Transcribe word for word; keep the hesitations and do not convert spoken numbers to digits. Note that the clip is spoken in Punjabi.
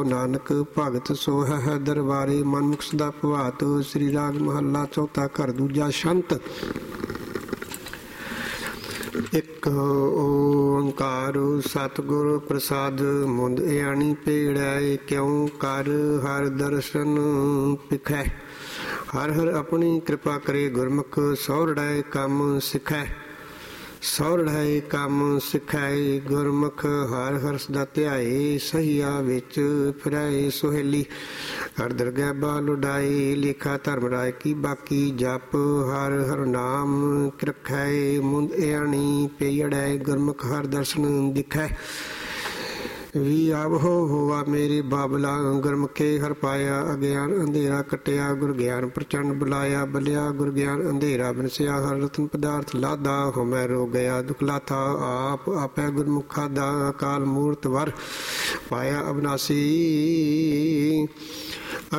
ਨਾਨਕ ਭਗਤ ਸੋਹਿ ਹੈ ਦਰਬਾਰੇ। ਮਨਮੁਖ ਸਦਾ ਭਵਾਤ। ਸ੍ਰੀ ਰਾਗ ਮਹੱਲਾ ਚੌਥਾ। ਘਰ ਦੂਜਾ। ਛੰਤ। ਇੱਕ ਓੰਕਾਰ ਸਤਿਗੁਰ ਪ੍ਰਸਾਦ। ਮੁੰਦ ਇਆਣੀ ਪੇੜੈ ਕਿਉ ਕਰ ਹਰ ਦਰਸ਼ਨ ਪਿਖੈ। ਹਰ ਹਰ ਆਪਣੀ ਕਿਰਪਾ ਕਰੇ ਗੁਰਮੁਖ ਸੌਰੜੈ ਕੰਮ ਸਿਖੈ। ਸੌਰੜੈ ਕੰਮ ਸਿਖੈ ਗੁਰਮੁਖ ਹਰ ਹਰ ਸਦਾ ਧਿਆਏ। ਸਹੀਆ ਵਿੱਚ ਫਿਰੈ ਸੁਹੇਲੀ ਹਰ ਦਰਗਹਿ ਬਾਲ ਉਡਾਏ। ਲੇਖਾ ਧਰਮ ਰਾਏ ਕੀ ਬਾਕੀ ਜਪ ਹਰ ਹਰ ਨਾਮ ਰਖੈ। ਮੁੰਦ ਇਆਣੀ ਪੇੜੈ ਗੁਰਮੁਖ ਹਰ ਦਰਸ਼ਨ ਦਿਖੈ। ਵੀ ਆਵ ਹੋ ਹੋਵਾ ਮੇਰੇ ਬਾਬਲਾ ਗੁਰਮੁਖੇ ਹਰ ਪਾਇਆ। ਅਗਿਆਨ ਅੰਧੇਰਾ ਕਟਿਆ ਗੁਰ ਗਿਆਨ ਪ੍ਰਚੰਡ ਬੁਲਾਇਆ। ਬਲਿਆ ਗੁਰ ਗਿਆਨ ਅੰਧੇਰਾ ਬਿਨਸਿਆ ਹਰ ਰਤਨ ਪਦਾਰਥ ਲਾਦਾ। ਹੋਮੈ ਰੋ ਗਿਆ ਦੁਖ ਲਾਥਾ ਆਪ ਆਪੈ ਗੁਰਮੁਖਾ ਦਾ। ਅਕਾਲ ਮੂਰਤ ਵਰ ਪਾਇਆ ਅਬਨਾਸੀ